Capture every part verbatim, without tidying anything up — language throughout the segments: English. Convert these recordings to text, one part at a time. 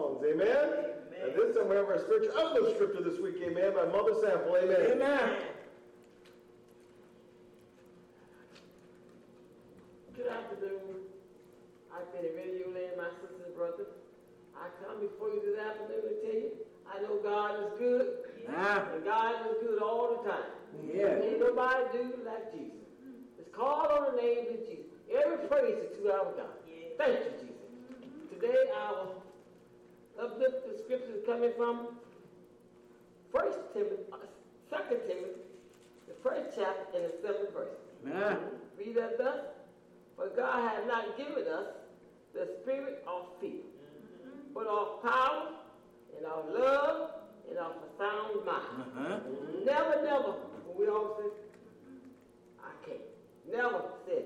songs. Amen? Amen. And this time we have our spiritual uplift scripture this week. Amen. By Mother Sample. Amen. Amen. Good afternoon. I've been in Radio Land, my sisters and brothers. I come before you this afternoon to tell you, I know God is good. Yeah. And God is good all the time. Yeah. Ain't nobody do like Jesus. It's called on the name of Jesus. Every praise is to our God. Yeah. Thank you, Jesus. Today our uplift the scripture is coming from First Timothy, uh, Second Timothy, the first chapter and the seventh verse. Yeah. Read that thus. For God has not given us the spirit of fear, mm-hmm. but of power and of love and of a sound mind. Uh-huh. Mm-hmm. Never, never, when we all say, I can't. Never said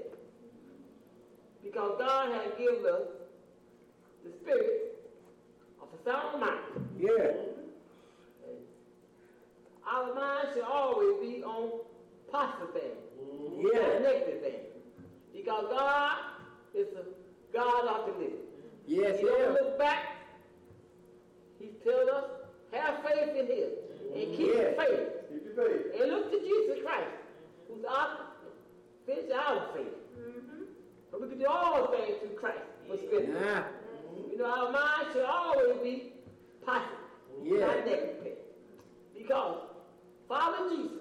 it. Because God has given us the spirit of a sound mind. Yeah. Mm-hmm. Our mind should always be on positive things, mm-hmm. Yeah. not negative things. Because God is a God of the living. Yes, He don't yeah. look back. He tells us, have faith in Him and keep Yeah. your faith. Keep your faith. And look to Jesus Christ, who's our finish our faith. Mm-hmm. But we can do all things through Christ. Yeah. You know, our mind should always be positive, Yeah. not negative. Because follow Jesus.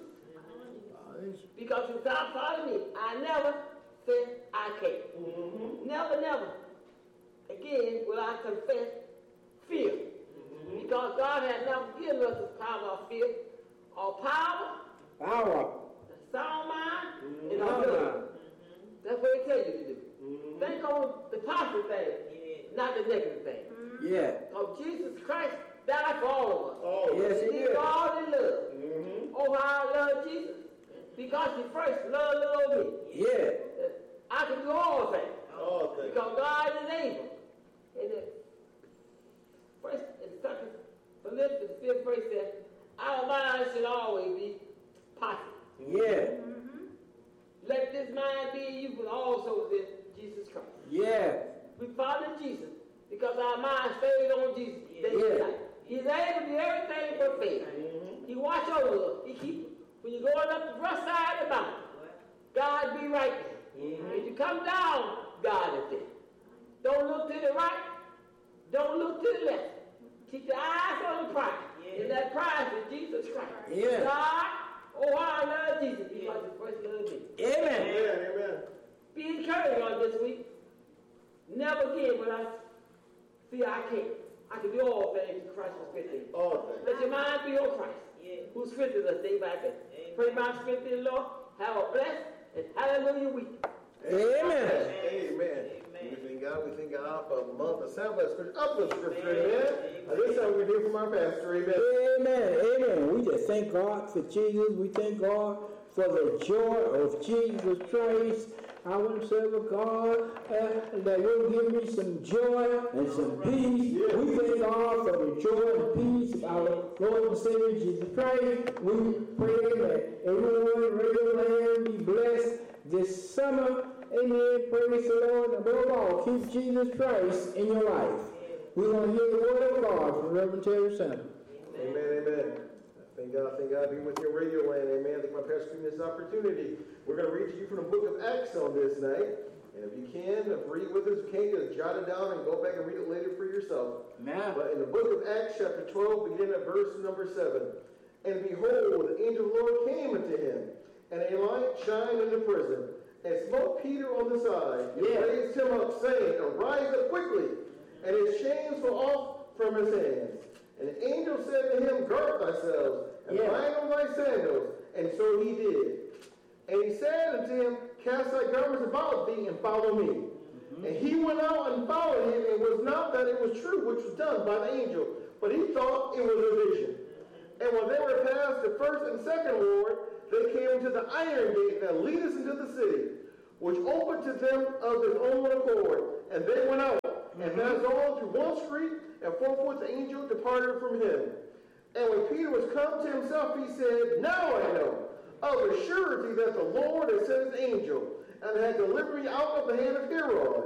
Because without following me, I never said I can't. Mm-hmm. Never, never. Again, will I confess fear. Mm-hmm. Because God has never given us the power of fear, or power, Power. a sound mind, Mm-hmm. and of love. Mm-hmm. That's what He tells you to do. Mm-hmm. Think on the positive thing, yeah. not the negative thing. Mm-hmm. Yeah. Because Jesus Christ died for all of us. Oh, yes, He He did did. all in love. Mm-hmm. Oh, how I love Jesus. Because He first loved, loved me. Yeah. I can do all things. All things. Because God is able. And the first and second Philippians fifth verse says, our mind should always be positive. Yeah. Mm-hmm. Let this mind be in you, but also within Jesus Christ. Yeah. We follow Jesus because our mind stays on Jesus. Yeah. He's able to do everything but fail. Mm-hmm. He watch over us. He keep us. When you're going up the rough side of the mountain, God be right there. Mm-hmm. If you come down, God is there. Don't look to the right. Don't look to the left. Keep your eyes on the prize. Yeah. And that prize is Jesus Christ. Yeah. God, oh, I love Jesus because He first loved me. Amen. Amen. Amen. Be encouraged on this week. Never again will I see I can't. I can do all things in Christ who strengthens me. All things. Let your mind be on Christ, yeah. who strengthens us day by day. Amen. Pray my strength in the Lord. Have a blessed and hallelujah week. Amen. Amen. Amen. We thank God. We thank God for Mother Sample scripture, uplift scripture. Amen. And this time we hear from our pastor. Amen. Amen. Amen. We just thank God for Jesus. We thank God for the joy of Jesus Christ. I want to serve a God uh, that will give me some joy and some peace. Yeah. We thank God for the joy and peace of our Lord and Savior Jesus Christ. We pray that everyone in Radio Land be blessed this summer. Amen. Praise the Lord. Above all, keep Jesus Christ in your life. We're going to hear the word of God from Reverend Terry Center. Amen. Amen. Thank God, thank God be with your Radio Land. Amen. Thank my pastor for this opportunity. We're going to read to you from the book of Acts on this night. And if you can, read with us. If you can, just jot it down and go back and read it later for yourself. Amen. But in the book of Acts, chapter twelve, beginning at verse number seven. And behold, the angel of the Lord came unto him, and a light shined in the prison, and smote Peter on the side, and yeah. raised him up, saying, Arise up quickly. And his chains fell off from his hands. And the angel said to him, Gird thyself, and yeah. bind on thy sandals. And so he did. And he said unto him, Cast thy garments about thee, and follow me. Mm-hmm. And he went out and followed him, and was not that it was true which was done by the angel, but he thought it was a vision. And when they were past the first and second ward, they came to the iron gate that leadeth into the city, which opened to them of his own accord. And they went out, mm-hmm. and passed on through one street, and forthwith the angel departed from him. And when Peter was come to himself, he said, Now I know of a surety that the Lord has sent his angel, and had delivered me out of the hand of Herod,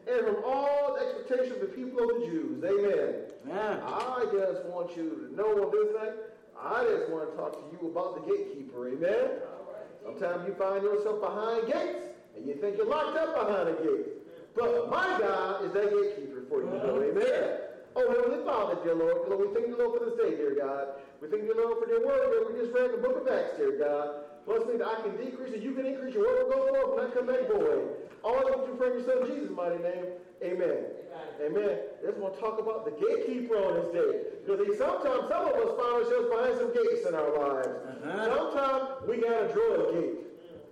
and from all the expectations of the people of the Jews. Amen. Yeah. I just want you to know on this night, I just want to talk to you about the gatekeeper. Amen. Sometimes you find yourself behind gates, and you think you're locked up behind a gate. But my God is that gatekeeper for you. Amen. Oh, Heavenly Father, dear Lord, Lord, we thank you, Lord, for this day, dear God. We thank you, Lord, for your word that we just read in the book of Acts, dear God. Bless me that I can decrease and you can increase. Your word will go forth and I come back void. All that you pray in your son Jesus' mighty name. Amen. Amen. Amen. I just want to talk about the gatekeeper on this day. Because sometimes some of us find ourselves behind some gates in our lives. Uh-huh. Sometimes we got a drug gate.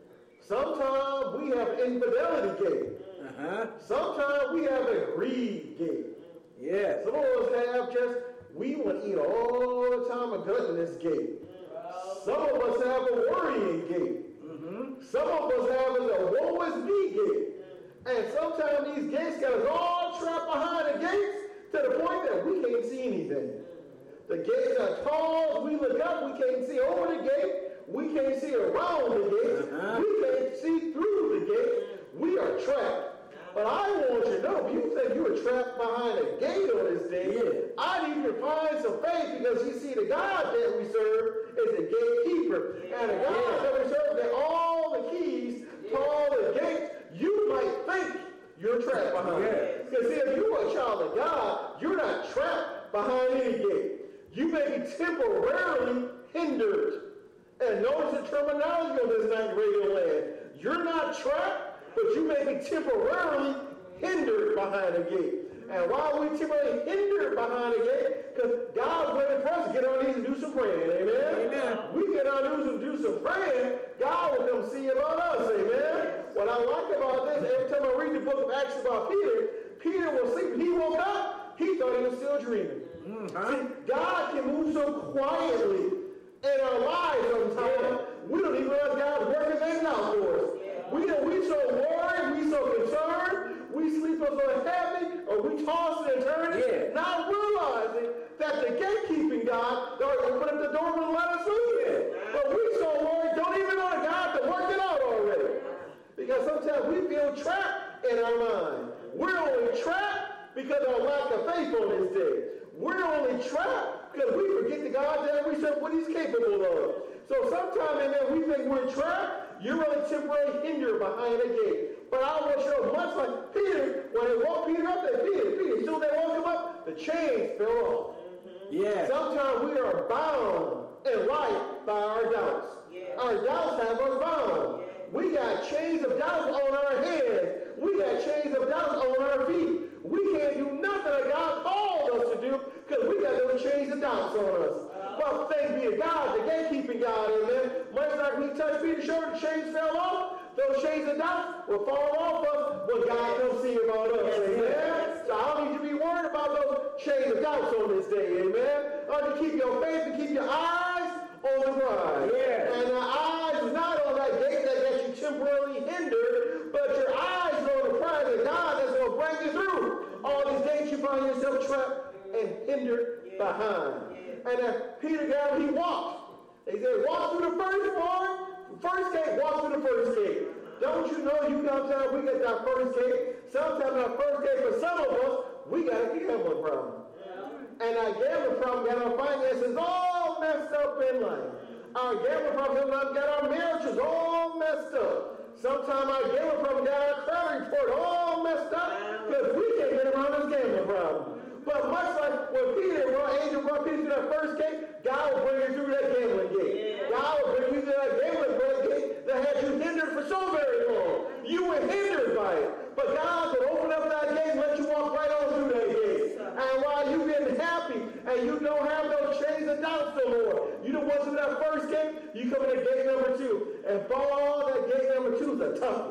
Sometimes we have infidelity gate. Uh-huh. Sometimes we have a greed gate. Yeah. Some of us have just, we want to eat all the time a gluttonous gate. Some of us have a worrying gate. Mm-hmm. Some of us have a woe is me gate. And sometimes these gates got us all trapped behind the gates to the point that we can't see anything. The gates are tall. We look up, we can't see over the gate. We can't see around the gate. Uh-huh. We can't see through the gate. We are trapped. But I want you to know, if you think you are trapped behind a gate on this day, yeah. I need you to find some faith because you see the God that we serve is the gatekeeper. Yeah. And the God yeah. that we serve that all the keys to all the gates, you might think you're trapped behind. Because yeah. if you are a child of God, you're not trapped behind any gate. You may be temporarily hindered. And notice the terminology on this night radio land. You're not trapped, but you may be temporarily hindered behind a gate. And why are we temporarily hindered behind a gate? Because God's waiting for us to get on these and do some praying. Amen? Amen. We get on these and do some praying, God will come see about us. Amen? What I like about this, every time I read the book of Acts about Peter, Peter was sleeping. He woke up, he thought he was still dreaming. Mm-hmm. See, God can move so quietly in our lives sometimes. Yeah. We don't even realize God's working things out for us. We know we so worried, we so concerned, we sleep so heavy, or we toss and turn, yeah. not realizing that the gatekeeping God already opened up the door and let us in. But we so worried, don't even know God to work it out already. Because sometimes we feel trapped in our mind. We're only trapped because of our lack of faith on this day. We're only trapped because we forget the God that we serve what he's capable of. So sometimes in there we think we're trapped. You're really temporarily hindered behind a gate. But I want you to know, much like Peter, when they woke Peter up, they Peter, Peter. So they woke him up, the chains fell off. Mm-hmm. Yeah. Sometimes we are bound in life by our doubts. Yeah. Our doubts have us bound. Yeah. We got chains of doubts on our heads. We got chains of doubts on our feet. We can't do nothing that God called us to do because we got those chains of doubts on us. Well, thanks be to God, the gatekeeping God, amen. Much like we touched Peter's shoulder, the chains fell off. Those chains of doubts will fall off us when God comes see about us, amen. So I don't need you to be worried about those chains of doubts on this day, amen. I want you to keep your faith and keep your eyes on the prize. Yeah. And the eyes is not on that gate that gets you temporarily hindered, but your eyes are on the prize of God that's going to bring you through all these gates you find yourself trapped and hindered yeah. behind. And then Peter got he walked. He said, walk through the first part, first gate, walk through the first gate. Don't you know you sometimes we get that first gate? Sometimes our first gate, for some of us, we got a gambling problem. Yeah. And our gambling problem got our finances all messed up in life. Our gambling problem got our marriages all messed up. Sometimes our gambling problem got our credit report all messed up because we can't get around this gambling problem. But much like when Peter, when angel brought Peter to that first gate, God will bring you through that gambling gate. Yeah. God will bring you through that gambling gate that had you hindered for so very long. You were hindered by it. But God will open up that gate and let you walk right on through that gate. And while you've been happy and you don't have those chains of doubts no more, you don't want to that first gate, you come in gate number two. And fall, that gate number two is a toughie.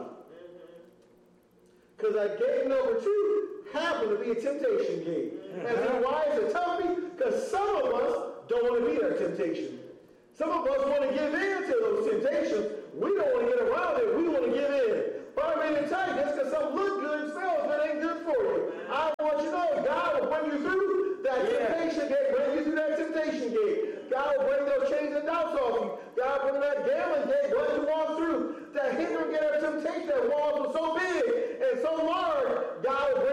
Because that gate number two happened to be a temptation gate. Mm-hmm. And so why is it toughie? Because some of us don't want to be that temptation. Some of us want to give in to those temptations. We don't want to get around it. We want to give in. But I mean to tell you, just because something looks good and smells good ain't good for you. I want you to know God will bring you through that yeah. temptation gate, bring you through that temptation gate. God will bring those chains and doubts off you. God will bring that gambling gate, let you walk through that hindering gate of temptation. That walls were so big and so large, God will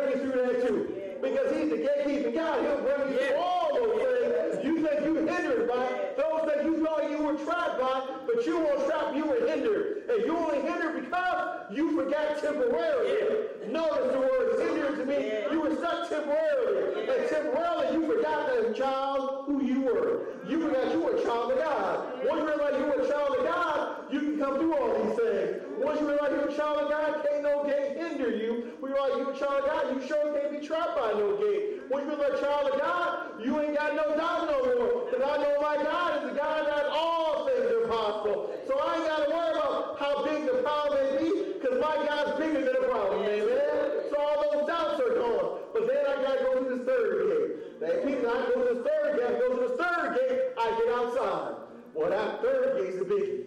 in God. He'll bring you through all those things. You think you hindered by those that you thought you were trapped by, but you weren't trapped, you were hindered. And you only hindered because you forgot temporarily. Notice the word hindered to me. You were stuck temporarily. And temporarily you forgot that child who you were. You forgot you were a child of God. Once you realize you were a child of God, you can come through all these things. Once you realize you're a child of God, can't no gate hinder you. When you realize you're a child of God, you sure can't be trapped by no gate. When you're a child of God, you ain't got no doubt no more. Because I know my God is the God that all things are possible. So I ain't got to worry about how big the problem may be, because my God's bigger than the problem, amen? So all those doubts are gone. But then I got to go to this third gate. That means I go to the third gate. I go to the third gate, I get outside. Well, that third gate's a biggie.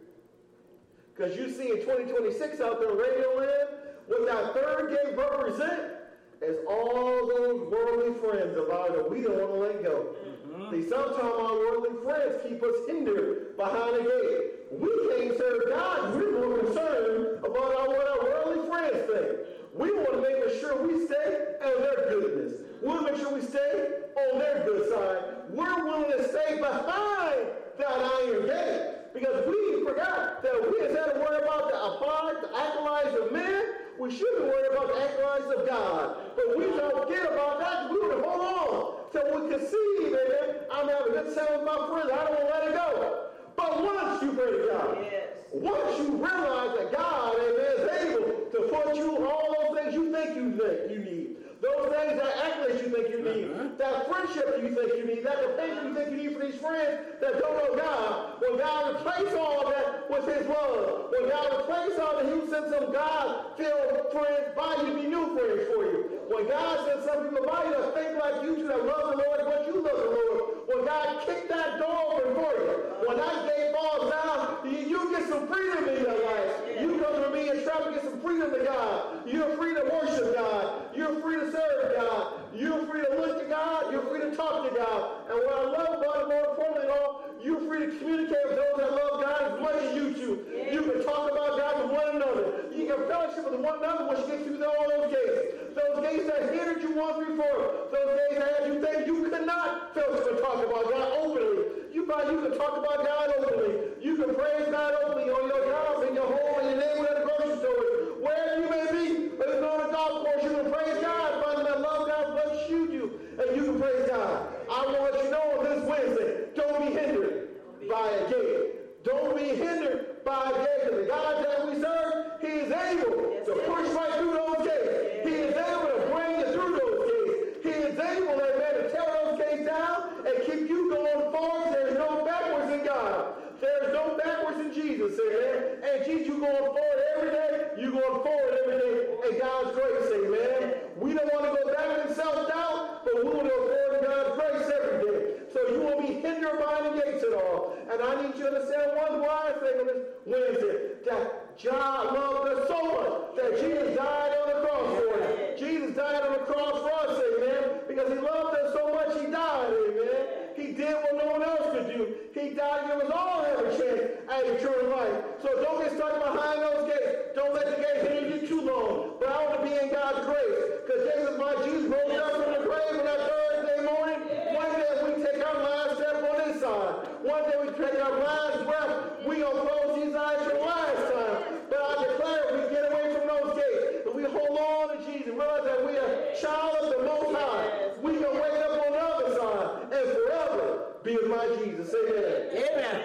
Because you see in twenty twenty-six out there in Radio Land, what that third gate represent is all those worldly friends of ours that we don't want to let go. Mm-hmm. See, sometimes our worldly friends keep us hindered behind the gate. We can't serve God. We're more concerned about our, what our worldly friends think. We want to make sure we stay on their goodness. We want to make sure we stay on their good side. We're willing to stay behind that iron gate. Because we forgot that we instead of worry about the applied, the acolytes of men, we should be worried about the acolytes of God. But we don't forget about that. We want to hold on till we can see that I'm having a good time with my friends. I don't want to let it go. But once you pray to God, yes. once you realize that God, amen, is able to put you all those things you think you think you need, those things, that accolades you think you need, uh-huh. that friendship you think you need, that affection you think you need for these friends that don't know God, when God replace all of that with his love, when God replace all that, he will send some God-filled friends by you, be new friends for you. When God sends some people by you that think like you do, that love the Lord as much you love the Lord, when God kicked that door open for you, when that gate falls down, you, you get some freedom in your life. You come to me and try to get some freedom to God. You're free to worship God. You're free to serve God. You're free to look to God. You're free to talk to God. And what I love about it, more importantly, all, you're free to communicate with those that love God as much as you do. Yeah. You can talk about God with one another. You can fellowship with one another once you get through all those gates. Those gates that hindered you once before. Those gates that had you think you could not fellowship and talk about God openly. You find you can talk about God openly. You can praise God openly on your job, in your home, in your neighborhood, at the grocery store, wherever you may be. But if you're on a golf course, you can praise God. Find that love God much you do, and you can praise God. I want to let you know on this Wednesday, don't be hindered by a gate. Don't be hindered by a gate. Because the God that we serve, he is able to push right through those gates. He is able to bring you through those gates. He is able, amen, to tear those gates down and keep you going forward. There's no backwards in God. There's no backwards in Jesus, amen. And Jesus, you going forward every day. You going forward every day in God's grace, amen. We don't want to go back in self-doubt, but we want to go forward in God's grace every day. So you won't be hindered by the gates at all. And I need you to understand one wise thing on this Wednesday, that God loved us so much that Jesus died on the cross for us. Jesus died on the cross for us, amen. Because he loved us so much, he died, amen. He did what no one else could do. He died to give us all every chance at eternal life. So don't get stuck behind those gates. Don't let the gates hinder you too long. But I want to be in God's grace. Because Jesus, my Jesus, rose up from the grave on that Thursday morning. One day we take our last step on this side. One day we take our last breath. We gonna close these eyes for the last time. But I declare we get away from those gates. But we hold on to Jesus. Realize that we are a child of the Most High. We can wake up on the other side and forever be with my Jesus. Amen. Amen.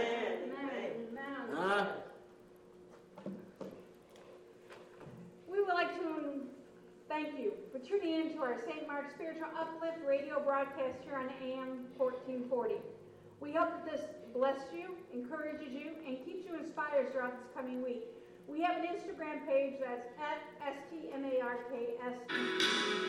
Amen. Uh, we would like to thank you for tuning in to our Saint Mark's Spiritual Uplift radio broadcast here on A M fourteen forty. We hope that this blessed you, encourages you, and keeps you inspired throughout this coming week. We have an Instagram page that's at S T M A R K S